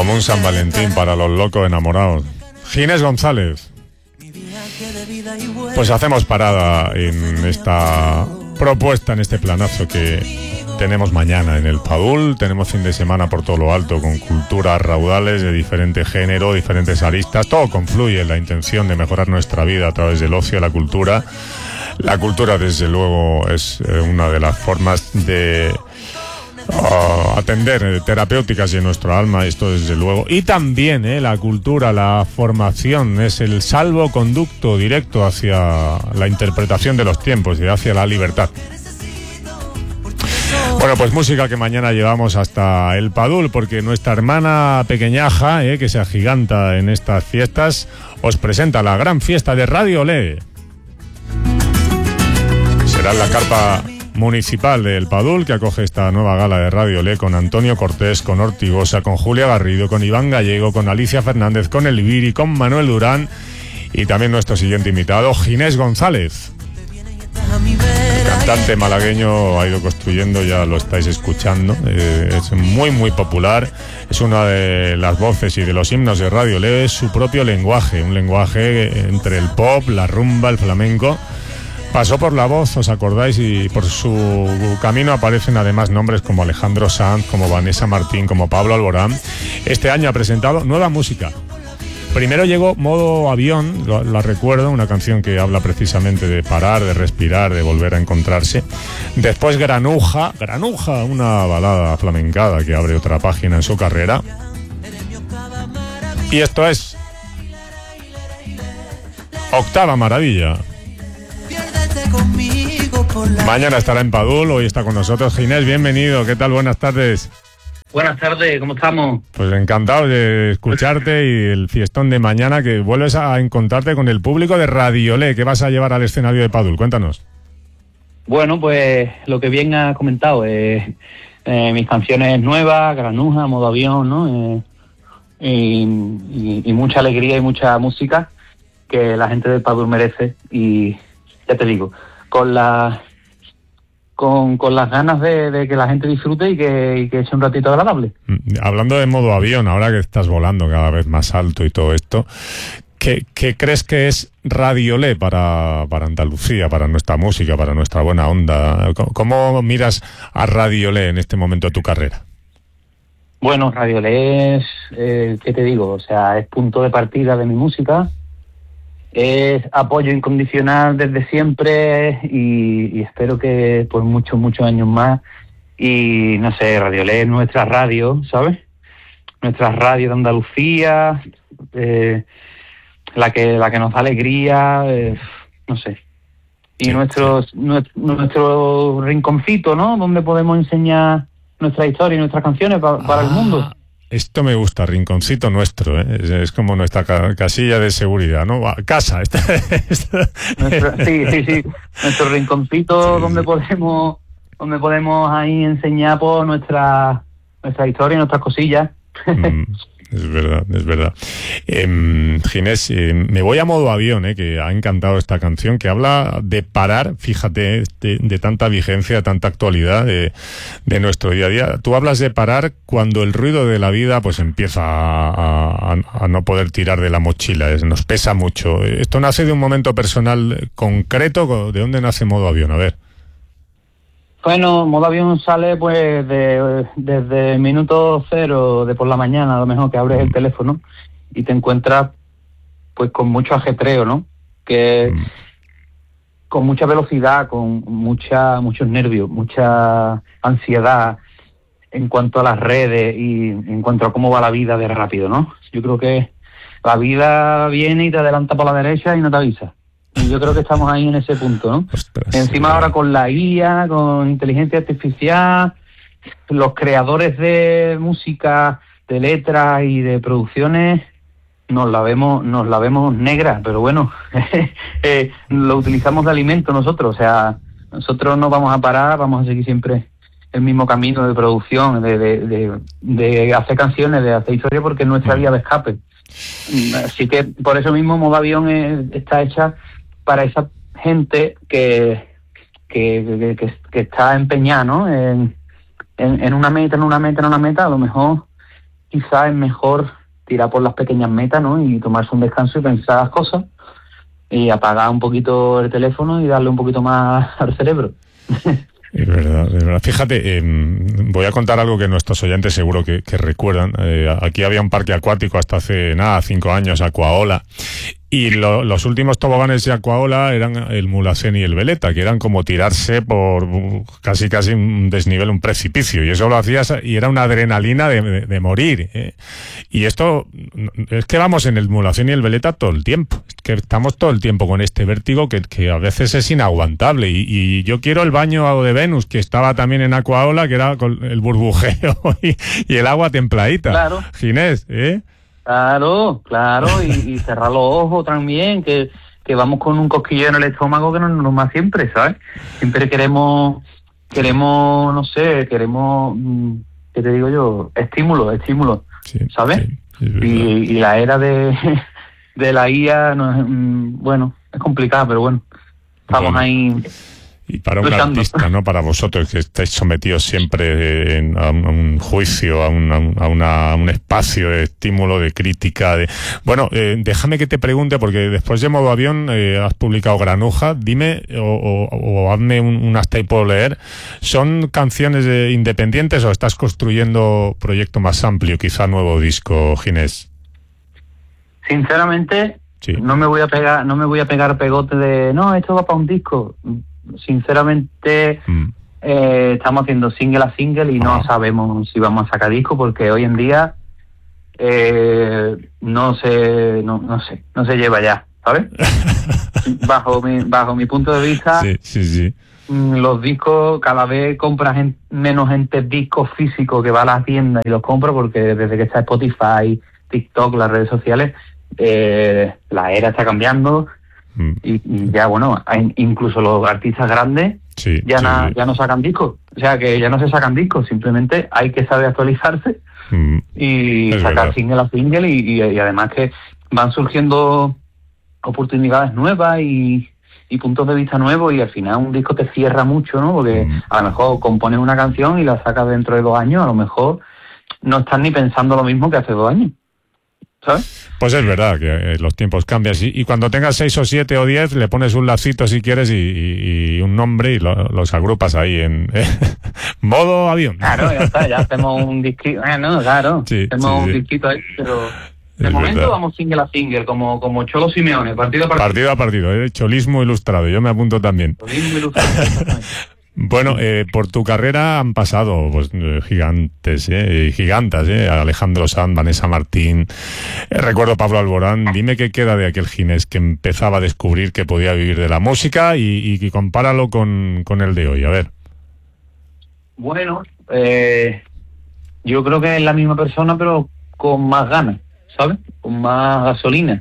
Como un San Valentín para los locos enamorados. Ginés González. Pues hacemos parada en esta propuesta, en este planazo que tenemos mañana en el Padul. Tenemos fin de semana por todo lo alto, con culturas raudales de diferente género, diferentes aristas. Todo confluye en la intención de mejorar nuestra vida a través del ocio, la cultura. La cultura, desde luego, es una de las formas de atender terapéuticas de nuestro alma, esto desde luego. Y también la cultura, la formación, es el salvoconducto directo hacia la interpretación de los tiempos y hacia la libertad. Bueno, pues música que mañana llevamos hasta el Padul, porque nuestra hermana pequeñaja, que se agiganta en estas fiestas, os presenta la gran fiesta de Radio Olé. Será en la carpa municipal del Padul, que acoge esta nueva gala de Radio Olé, con Antonio Cortés, con Ortigosa, con Julia Garrido, con Iván Gallego, con Alicia Fernández, con Elviri, con Manuel Durán y también nuestro siguiente invitado, Ginés González. El cantante malagueño ha ido construyendo, ya lo estáis escuchando, es muy muy popular, es una de las voces y de los himnos de Radio Olé, es su propio lenguaje, un lenguaje entre el pop, la rumba, el flamenco. Pasó por la voz, ¿os acordáis? Y por su camino aparecen además nombres como Alejandro Sanz, como Vanessa Martín, como Pablo Alborán. Este año ha presentado nueva música. Primero llegó Modo Avión, la recuerdo, una canción que habla precisamente de parar, de respirar, de volver a encontrarse. Después Granuja, una balada flamencada que abre otra página en su carrera. Y esto es Octava Maravilla. Mañana estará en Padul, hoy está con nosotros Ginés, bienvenido, ¿qué tal? Buenas tardes. Buenas tardes, ¿cómo estamos? Pues encantado de escucharte y el fiestón de mañana, que vuelves a encontrarte con el público de Radio Olé. ¿Qué vas a llevar al escenario de Padul? Cuéntanos. Bueno, pues lo que bien has comentado, mis canciones nuevas, Granuja, Modo Avión, ¿no? Y mucha alegría y mucha música que la gente del Padul merece, y ya te digo, con las ganas de que la gente disfrute y que eche un ratito agradable. Hablando de Modo Avión, ahora que estás volando cada vez más alto y todo esto, ¿qué crees que es Radio Olé para Andalucía, para nuestra música, para nuestra buena onda? ¿Cómo miras a Radio Olé en este momento de tu carrera? Bueno, Radio Olé es, ¿qué te digo? O sea, es punto de partida de mi música. Es apoyo incondicional desde siempre y espero que por muchos nos más. Y no sé, Radio Olé es nuestra radio, ¿sabes? Nuestra radio de Andalucía, la que nos da alegría, no sé. Y nuestro rinconcito, ¿no? Donde podemos enseñar nuestra historia y nuestras canciones para el mundo. Esto me gusta, rinconcito nuestro, es como nuestra casilla de seguridad, ¿no? Casa. Sí. Nuestro rinconcito, sí, donde podemos ahí enseñar por nuestra historia y nuestras cosillas. Es verdad. Ginés, me voy a Modo Avión, que ha encantado esta canción, que habla de parar, fíjate, de tanta vigencia, de tanta actualidad de nuestro día a día. Tú hablas de parar cuando el ruido de la vida pues empieza a no poder tirar de la mochila, nos pesa mucho. ¿Esto nace de un momento personal concreto? ¿De dónde nace Modo Avión? A ver. Bueno, Modo Avión sale pues desde el minuto cero de por la mañana, a lo mejor, que abres el teléfono y te encuentras pues con mucho ajetreo, ¿no? Que con mucha velocidad, con muchos nervios, mucha ansiedad en cuanto a las redes y en cuanto a cómo va la vida de rápido, ¿no? Yo creo que la vida viene y te adelanta por la derecha y no te avisa. Y yo creo que estamos ahí en ese punto, ¿no? Ostras, encima ahora con la IA, con inteligencia artificial, los creadores de música, de letras y de producciones, nos la vemos negra, pero bueno, lo utilizamos de alimento nosotros. O sea, nosotros no vamos a parar, vamos a seguir siempre el mismo camino de producción, de hacer canciones, de hacer historia, porque es nuestra vía de escape. Así que por eso mismo Modo Avión está hecha para esa gente que está empeñada, ¿no? en una meta, a lo mejor quizás es mejor tirar por las pequeñas metas, ¿no? Y tomarse un descanso y pensar las cosas y apagar un poquito el teléfono y darle un poquito más al cerebro. Es verdad, es verdad. Fíjate, voy a contar algo que nuestros oyentes seguro que recuerdan. Aquí había un parque acuático hasta hace 5 años, Aquaola. Y los últimos toboganes de Aquaola eran el Mulhacén y el Veleta, que eran como tirarse por casi un desnivel, un precipicio. Y eso lo hacías y era una adrenalina de morir. Y esto, es que vamos en el Mulhacén y el Veleta todo el tiempo. Es que estamos todo el tiempo con este vértigo que a veces es inaguantable. Y yo quiero el baño de Venus, que estaba también en Aquaola, que era con el burbujeo y el agua templadita. Claro. Ginés, Claro, y cerrar los ojos también, que vamos con un cosquillo en el estómago que no nos va siempre, ¿sabes? Siempre queremos, no sé, ¿qué te digo yo? Estímulo, sí, ¿sabes? Sí, y la era de la IA, no es, bueno, es complicada, pero bueno, estamos ahí. Y para un luchando. artista, ¿no? Para vosotros que estáis sometidos siempre a un juicio, a un espacio de estímulo, de crítica. Bueno, déjame que te pregunte, porque después de Modo Avión has publicado Granuja. Dime, o hazme unas que puedo leer. ¿Son canciones independientes o estás construyendo proyecto más amplio, quizá nuevo disco, Ginés? Sinceramente, sí. no me voy a pegar pegote de, no, esto va para un disco. Sinceramente, estamos haciendo single a single y no sabemos si vamos a sacar disco, porque hoy en día no se lleva ya, ¿sabes? bajo mi punto de vista, sí. Los discos, cada vez compra menos gente discos físicos que va a las tiendas y los compra, porque desde que está Spotify, TikTok, las redes sociales, la era está cambiando. Y ya, bueno, incluso los artistas grandes ya no sacan discos. O sea, que ya no se sacan discos, simplemente hay que saber actualizarse y sacar single a single y además que van surgiendo oportunidades nuevas y puntos de vista nuevos, y al final un disco te cierra mucho, ¿no? Porque a lo mejor compones una canción y la sacas dentro de 2 años, a lo mejor no estás ni pensando lo mismo que hace 2 años. ¿Sabes? Pues es verdad que los tiempos cambian, y cuando tengas 6 o 7 o 10 le pones un lacito si quieres y un nombre y los agrupas ahí en Modo Avión. Claro, ya está, ya hacemos un disquito, hacemos un disquito ahí, pero de momento verdad. Vamos single a single, como Cholo Simeone, partido a partido. Partido a partido, cholismo ilustrado, yo me apunto también. Cholismo ilustrado, exactamente. Bueno, por tu carrera han pasado pues gigantes y gigantas, Alejandro Sanz, Vanessa Martín, recuerdo Pablo Alborán. Dime qué queda de aquel Ginés que empezaba a descubrir que podía vivir de la música y compáralo con el de hoy, a ver. Bueno, yo creo que es la misma persona pero con más ganas, ¿sabes? Con más gasolina.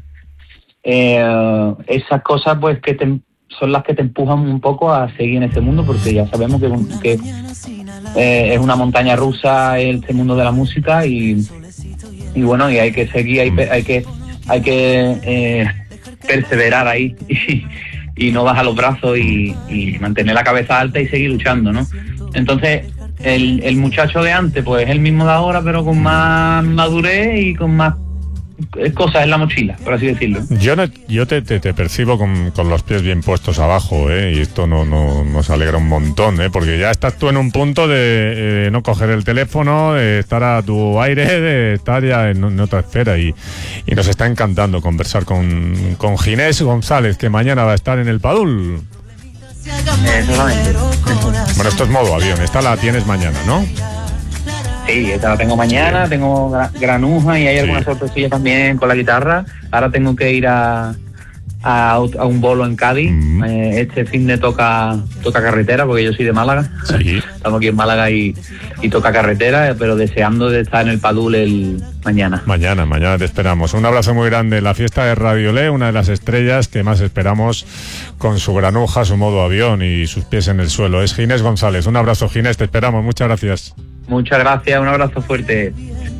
Esas cosas pues que son las que te empujan un poco a seguir en este mundo, porque ya sabemos que es una montaña rusa este mundo de la música y bueno, y hay que seguir, hay que perseverar ahí y no bajar los brazos y mantener la cabeza alta y seguir luchando, ¿no? Entonces el muchacho de antes pues es el mismo de ahora, pero con más madurez y con más cosas en la mochila, por así decirlo. Yo te percibo con los pies bien puestos abajo, y esto nos alegra un montón, porque ya estás tú en un punto de no coger el teléfono, de estar a tu aire, de estar ya en otra esfera, y nos está encantando conversar con Ginés González, que mañana va a estar en el Padul. Exactamente. Bueno, esto es Modo Avión, esta la tienes mañana, ¿no? Sí, esta la tengo mañana, tengo Granuja y hay alguna sorpresilla también con la guitarra. Ahora tengo que ir a un bolo en Cádiz. Este fin de toca carretera, porque yo soy de Málaga. Sí. Estamos aquí en Málaga y toca carretera, pero deseando de estar en el Padul mañana. Mañana te esperamos. Un abrazo muy grande. La fiesta de Radio Le, una de las estrellas que más esperamos, con su Granuja, su Modo Avión y sus pies en el suelo. Es Ginés González. Un abrazo, Ginés, te esperamos. Muchas gracias. Muchas gracias, un abrazo fuerte.